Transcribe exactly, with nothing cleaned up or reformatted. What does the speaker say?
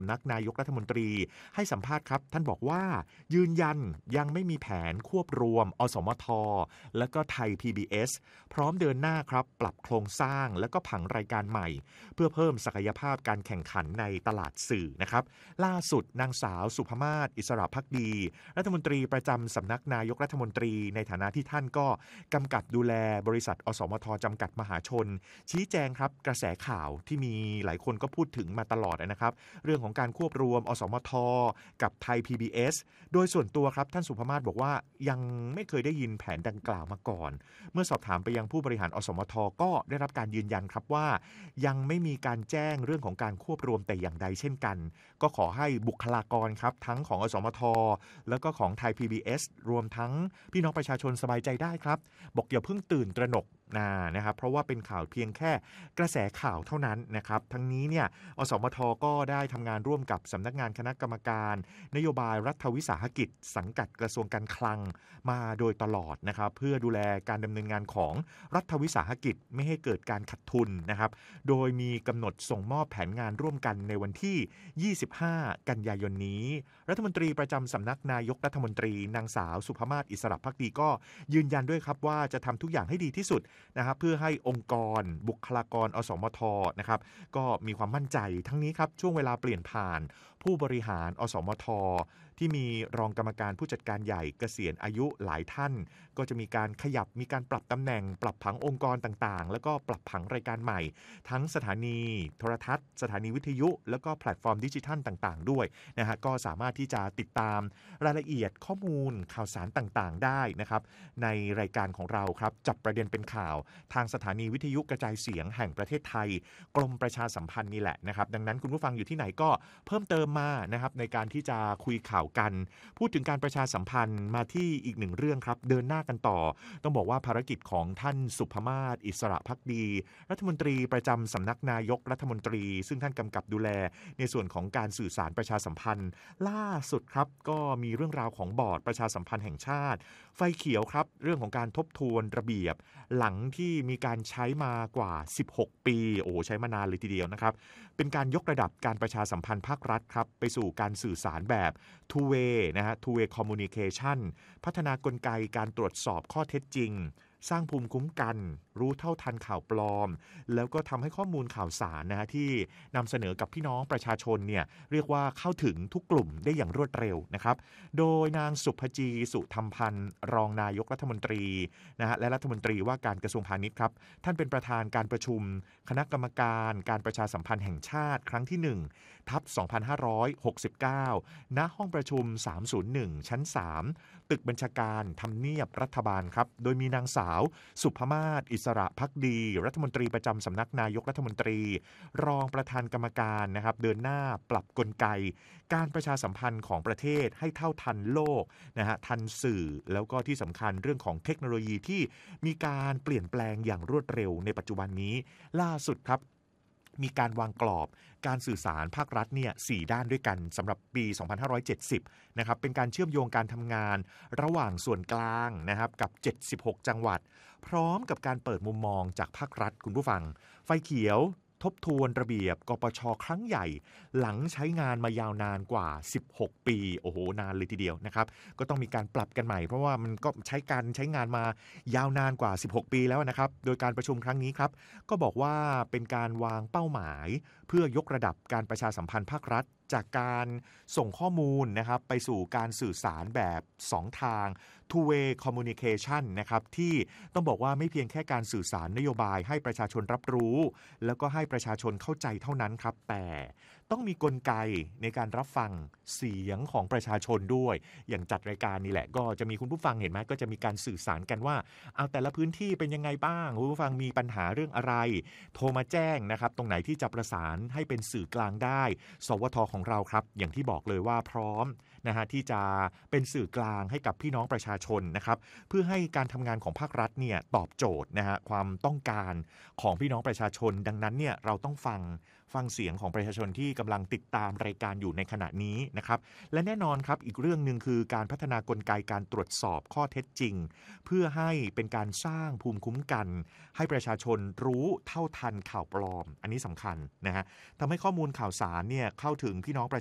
ำนักนายกรัฐมนตรีให้สัมภาษณ์ครับท่านบอกว่ายืนยันยังไม่มีแผนควบรวมอสมทและก็ไทย พี บี เอส พร้อมเดินหน้าครับปรับโครงสร้างและก็ผังรายการใหม่เพื่อเพิ่มศักยภาพการแข่งขันในตลาดสื่อนะครับล่าสุดนางสาวสุภมาศอิสระภักดีรัฐมนตรีประจำสำนักนายกรัฐมนตรีในฐานะที่ท่านก็กำกับดูแลบริษัทอสมทจำกัดมหาชนชี้แจงครับกระแสข่าวที่มีหลายคนก็พูดถึงมาตลอดนะครับเรื่องของการควบรวมอสมทกับไทย พี บี เอส โดยส่วนตัวครับท่านสุภมาศบอกว่ายังไม่เคยได้ยินแผนดังกล่าวมาก่อนเมื่อสอบถามไปยังผู้บริหารอสมทก็ได้รับการยืนยันครับว่ายังไม่มีการแจ้งเรื่องของการควบรวมแต่อย่างใดเช่นกันก็ขอให้บุคลากรครับทั้งของอสมทแล้วก็ของไทย พี บี เอส รวมทั้งพี่น้องประชาชนสบายใจได้ครับบอกอย่าเพิ่งตื่นตระหนกนะนะครับเพราะว่าเป็นข่าวเพียงแค่กระแสข่าวเท่านั้นนะครับทั้งนี้เนี่ยอสมทก็ได้ทำงานร่วมกับสำนักงานคณะกรรมการนโยบายรัฐวิสาหกิจสังกัดกระทรวงการคลังมาโดยตลอดนะครับเพื่อดูแลการดำเนินงานของรัฐวิสาหกิจไม่ให้เกิดการขัดทุนนะครับโดยมีกำหนดส่งมอบแผนงานร่วมกันในวันที่ยี่สิบห้ากันยายนนี้รัฐมนตรีประจำสำนักนายกรัฐมนตรีนางสาวสุภมาศอิสระภักดีก็ยืนยันด้วยครับว่าจะทำทุกอย่างให้ดีที่สุดนะครับเพื่อให้องค์กรบุคลากรอสมทนะครับก็มีความมั่นใจทั้งนี้ครับช่วงเวลาเปลี่ยนผ่านผู้บริหารอสมทที่มีรองกรรมการผู้จัดการใหญ่เกษียณอายุหลายท่านก็จะมีการขยับมีการปรับตำแหน่งปรับผังองค์กรต่างๆแล้วก็ปรับผังรายการใหม่ทั้งสถานีโทรทัศน์สถานีวิทยุแล้วก็แพลตฟอร์มดิจิทัลต่างๆด้วยนะฮะก็สามารถที่จะติดตามรายละเอียดข้อมูลข่าวสารต่างๆได้นะครับในรายการของเราครับจับประเด็นเป็นข่าวทางสถานีวิทยุกระจายเสียงแห่งประเทศไทยกรมประชาสัมพันธ์นี่แหละนะครับดังนั้นคุณผู้ฟังอยู่ที่ไหนก็เพิ่มเติมมานะครับในการที่จะคุยข่าวกันพูดถึงการประชาสัมพันธ์มาที่อีกหนึ่งเรื่องครับเดินหน้ากันต่อต้องบอกว่าภารกิจของท่านสุภมาศอิสระภักดีรัฐมนตรีประจำสำนักนายกรัฐมนตรีซึ่งท่านกำกับดูแลในส่วนของการสื่อสารประชาสัมพันธ์ล่าสุดครับก็มีเรื่องราวของบอร์ดประชาสัมพันธ์แห่งชาติไฟเขียวครับเรื่องของการทบทวนระเบียบหลังที่มีการใช้มากว่าสิบหกปีโอ้ใช้มานานเลยทีเดียวนะครับเป็นการยกระดับการประชาสัมพันธ์ภาครัฐครับไปสู่การสื่อสารแบบ two way นะฮะ two way communication พัฒนากลไกการตรวจสอบข้อเท็จจริงสร้างภูมิคุ้มกันรู้เท่าทันข่าวปลอมแล้วก็ทำให้ข้อมูลข่าวสารนะฮะที่นำเสนอกับพี่น้องประชาชนเนี่ยเรียกว่าเข้าถึงทุกกลุ่มได้อย่างรวดเร็วนะครับโดยนางสุภจีสุธรรมพันธ์รองนายกรัฐมนตรีนะฮะและรัฐมนตรีว่าการกระทรวงพาณิชย์ครับท่านเป็นประธานการประชุมคณะกรรมการการประชาสัมพันธ์แห่งชาติครั้งที่หนึ่งทับสองพันห้าร้อยหกสิบเก้าณห้องประชุมสามศูนย์หนึ่งชั้นสามตึกบัญชาการทำเนียบรัฐบาลครับโดยมีนางสาวสุภมาศอิสระภักดีรัฐมนตรีประจำสำนักนายกรัฐมนตรีรองประธานกรรมการนะครับเดินหน้าปรับกลไกการประชาสัมพันธ์ของประเทศให้เท่าทันโลกนะฮะทันสื่อแล้วก็ที่สำคัญเรื่องของเทคโนโลยีที่มีการเปลี่ยนแปลงอย่างรวดเร็วในปัจจุบันนี้ล่าสุดครับมีการวางกรอบการสื่อสารภาครัฐเนี่ยสี่ด้านด้วยกันสำหรับปีสองพันห้าร้อยเจ็ดสิบนะครับเป็นการเชื่อมโยงการทำงานระหว่างส่วนกลางนะครับกับเจ็ดสิบหกจังหวัดพร้อมกับการเปิดมุมมองจากภาครัฐคุณผู้ฟังไฟเขียวทบทวนระเบียบกปช.ครั้งใหญ่หลังใช้งานมายาวนานกว่าสิบหกปีโอ้โหนานเลยทีเดียวนะครับก็ต้องมีการปรับกันใหม่เพราะว่ามันก็ใช้การใช้งานมายาวนานกว่าสิบหกปีแล้วนะครับโดยการประชุมครั้งนี้ครับก็บอกว่าเป็นการวางเป้าหมายเพื่อยกระดับการประชาสัมพันธ์ภาครัฐจากการส่งข้อมูลนะครับไปสู่การสื่อสารแบบสองทาง two way communication นะครับที่ต้องบอกว่าไม่เพียงแค่การสื่อสารนโยบายให้ประชาชนรับรู้แล้วก็ให้ประชาชนเข้าใจเท่านั้นครับแต่ต้องมีกลไกในการรับฟังเสียงของประชาชนด้วยอย่างจัดรายการนี่แหละก็จะมีคุณผู้ฟังเห็นไหมก็จะมีการสื่อสารกันว่าเอาแต่ละพื้นที่เป็นยังไงบ้างคุณผู้ฟังมีปัญหาเรื่องอะไรโทรมาแจ้งนะครับตรงไหนที่จะประสานให้เป็นสื่อกลางได้สวทของเราครับอย่างที่บอกเลยว่าพร้อมนะฮะที่จะเป็นสื่อกลางให้กับพี่น้องประชาชนนะครับเพื่อให้การทำงานของภาครัฐเนี่ยตอบโจทย์นะฮะความต้องการของพี่น้องประชาชนดังนั้นเนี่ยเราต้องฟังฟังเสียงของประชาชนที่กำลังติดตามรายการอยู่ในขณะนี้นะครับและแน่นอนครับอีกเรื่องหนึ่งคือการพัฒนากลไกการตรวจสอบข้อเท็จจริงเพื่อให้เป็นการสร้างภูมิคุ้มกันให้ประชาชนรู้เท่าทันข่าวปลอมอันนี้สำคัญนะฮะทำให้ข้อมูลข่าวสารเนี่ยเข้าถึงพี่น้องประ